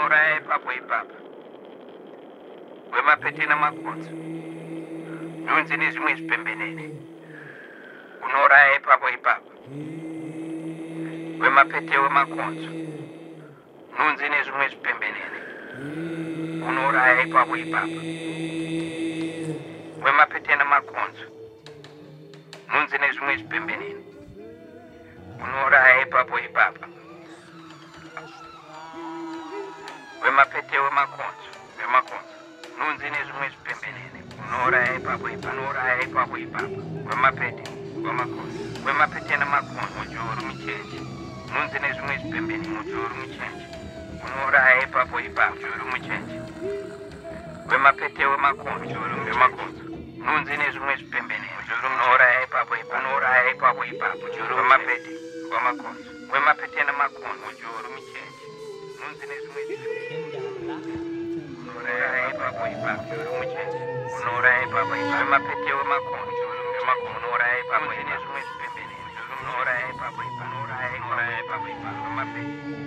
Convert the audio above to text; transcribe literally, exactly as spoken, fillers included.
unouraya ipapo ipapo. Wemapete namakonzo, nhunzi nezvimwe zvipembenene, unouraya ipapo ipapo. Wemapete wemakonzo, nhunzi nezvimwe zvipembenene, unouraya ipapo ipapo. Wemapete namakonzo, nhunzi nezvimwe zvipembenene, unouraya ipapo ipapo. Wemapete wemakonzo, wemakonzo, nhunzi nezvimwe zvipembenene, unouraya ipapo ipapo, unouraya ipapo ipapo. Wemapete wemakonzo, wemapete namakonzo, mujuru muchenje, nhunzi nezvimwe zvipembenene, mujuru muchenje, unouraya ipapo ipapo, mujuru muchenje. Wemapete wemakonzo, mujuru wemakonzo, nhunzi nezvimwe zvipembenene, mujuru unouraya ipapo ipapo, unouraya ipapo ipapo, mujuru wemapete wemakonzo, wemapete namakonzo, mujuru muchenje, nhunzi nezvimwe zvipembenene, unouraya ipapo ipapo, mujuru muchenje, unouraya ipapo ipapo. Wemapete wemakonzo, wemakonzo, unouraya ipapo nezvimwe zvipembenene, mujuru unouraya ipapo ipapo, unouraya ipapo ipapo, wemapete